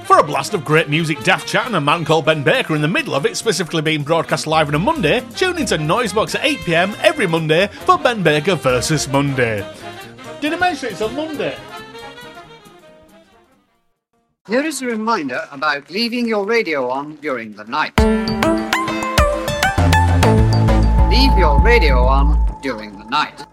For a blast of great music, daft chat and a man called Ben Baker in the middle of it, specifically being broadcast live on a Monday, tune into Noisebox at 8pm every Monday for Ben Baker versus Monday. Did I mention it's on Monday? Here is a reminder about leaving your radio on during the night. Leave your radio on during the night.